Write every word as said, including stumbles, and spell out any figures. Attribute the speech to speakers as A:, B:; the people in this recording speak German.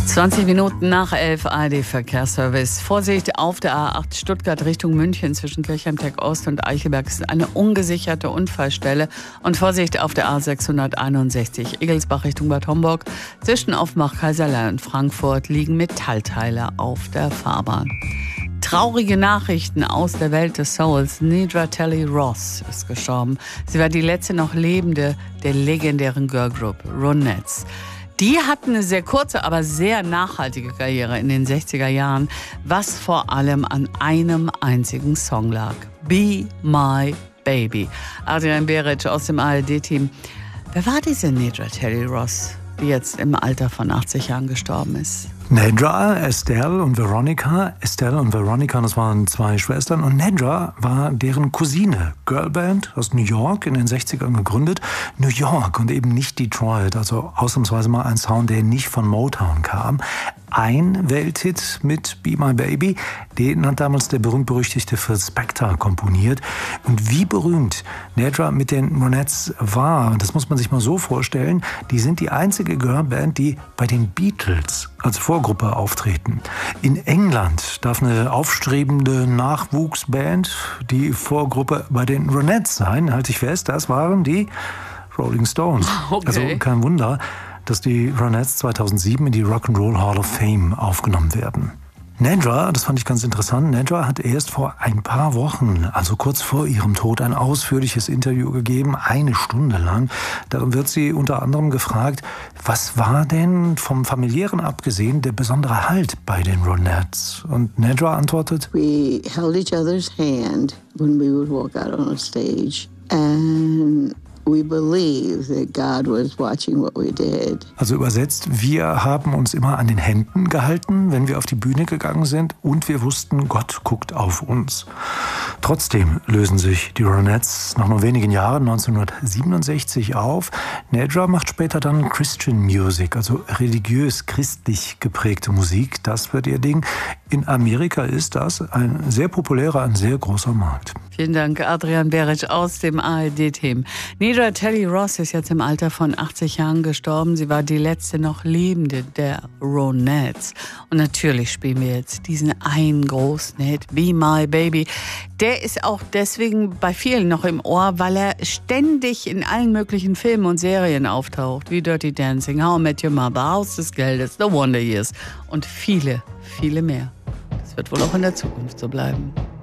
A: zwanzig Minuten nach elf, A R D-Verkehrsservice. Vorsicht auf der A acht Stuttgart Richtung München zwischen Kirchheim-Tech Ost und Eichelberg ist eine ungesicherte Unfallstelle. Und Vorsicht auf der A sechshunderteinundsechzig Egelsbach Richtung Bad Homburg. Zwischen Offenbach, Kaiserlei und Frankfurt liegen Metallteile auf der Fahrbahn. Traurige Nachrichten aus der Welt des Souls. Nedra Talley Ross ist gestorben. Sie war die letzte noch lebende der legendären Girlgroup Ronettes. Die hatten eine sehr kurze, aber sehr nachhaltige Karriere in den sechziger Jahren, was vor allem an einem einzigen Song lag. Be My Baby. Adrian Beric aus dem A R D-Team. Wer war diese Nedra Talley Ross, die jetzt im Alter von achtzig Jahren gestorben ist?
B: Nedra, Estelle und Veronica. Estelle und Veronica, das waren zwei Schwestern. Und Nedra war deren Cousine. Girlband aus New York, in den sechzigern gegründet. New York und eben nicht Detroit. Also ausnahmsweise mal ein Sound, der nicht von Motown kam. Ein Welthit mit Be My Baby, den hat damals der berühmt-berüchtigte Phil Spector komponiert. Und wie berühmt Nedra mit den Ronettes war, das muss man sich mal so vorstellen, die sind die einzige Girlband, die bei den Beatles als Vorgruppe auftreten. In England darf eine aufstrebende Nachwuchsband die Vorgruppe bei den Ronettes sein. Halte ich fest, das waren die Rolling Stones.
A: Okay.
B: Also kein Wunder, dass die Ronettes zweitausendsieben in die Rock'n'Roll Hall of Fame aufgenommen werden. Nedra, das fand ich ganz interessant, Nedra hat erst vor ein paar Wochen, also kurz vor ihrem Tod, ein ausführliches Interview gegeben, eine Stunde lang. Darin wird sie unter anderem gefragt, was war denn vom Familiären abgesehen der besondere Halt bei den Ronettes? Und Nedra antwortet:
C: We held each other's hand when we would walk out on a stage and we believe that God was watching what we did.
B: Also übersetzt, wir haben uns immer an den Händen gehalten, wenn wir auf die Bühne gegangen sind, und wir wussten, Gott guckt auf uns. Trotzdem lösen sich die Ronettes nach nur wenigen Jahren neunzehnhundertsiebenundsechzig auf. Nedra macht später dann Christian Music, also religiös-christlich geprägte Musik. Das wird ihr Ding. In Amerika ist das ein sehr populärer, ein sehr großer Markt.
A: Vielen Dank, Adrian Beric aus dem A R D-Team. Nedra Talley Ross ist jetzt im Alter von achtzig Jahren gestorben. Sie war die letzte noch lebende der Ronettes. Und natürlich spielen wir jetzt diesen einen großen Hit, Be My Baby. Der ist auch deswegen bei vielen noch im Ohr, weil er ständig in allen möglichen Filmen und Serien auftaucht, wie Dirty Dancing, How I Met Your Mother, Haus des Geldes, The Wonder Years und viele, viele mehr. Das wird wohl auch in der Zukunft so bleiben.